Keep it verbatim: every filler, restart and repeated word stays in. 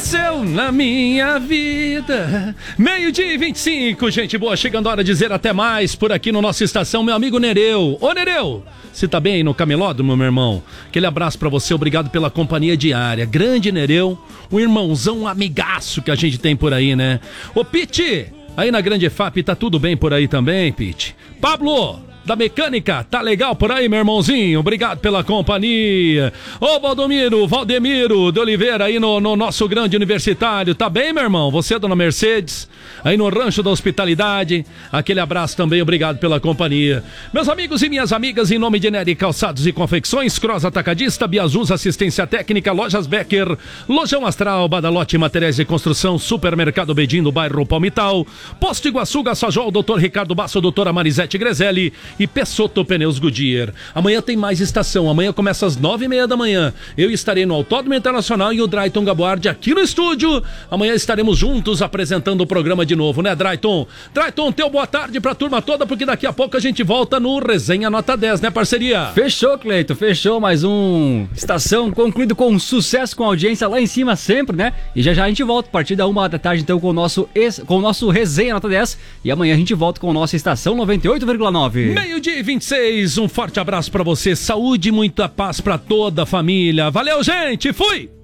aconteceu na minha vida. Meio-dia e vinte e cinco, gente boa, chegando a hora de dizer até mais por aqui no nossa estação, meu amigo Nereu. Ô Nereu, você tá bem aí no camelódromo, meu irmão? Aquele abraço pra você, obrigado pela companhia diária. Grande Nereu, um irmãozão, um amigaço que a gente tem por aí, né? Ô Pete, aí na Grande F A P tá tudo bem por aí também, Pete? Pablo, da mecânica, tá legal por aí, meu irmãozinho? Obrigado pela companhia. Ô Valdomiro, Valdemiro de Oliveira aí no, no nosso grande universitário, tá bem, meu irmão? Você, dona Mercedes, aí no Rancho da Hospitalidade, aquele abraço também, obrigado pela companhia. Meus amigos e minhas amigas, em nome de Nery Calçados e Confecções, Cross Atacadista, Biazuz Assistência Técnica, Lojas Becker, Lojão Astral, Badalote Materiais de Construção, Supermercado Bedim do bairro Palmital, Posto Iguaçu, Gassajol, doutor Ricardo Basso, doutora Marisete Grezelli e Pessotto Pneus Goodyear. Amanhã tem mais estação, amanhã começa às nove e meia da manhã. Eu estarei no Autódromo Internacional e o Drayton Gaboardi aqui no estúdio. Amanhã estaremos juntos apresentando o programa de novo, né, Drayton? Drayton, teu boa tarde pra turma toda, porque daqui a pouco a gente volta no Resenha Nota dez, né, parceria? Fechou, Cleito, fechou. Mais um estação concluído com sucesso, com audiência lá em cima sempre, né? E já já a gente volta a partir da uma da tarde, então, com o nosso, com o nosso Resenha Nota dez. E amanhã a gente volta com a nossa estação noventa e oito vírgula nove. Meio-dia e vinte e seis, um forte abraço pra você, saúde e muita paz pra toda a família. Valeu, gente, fui!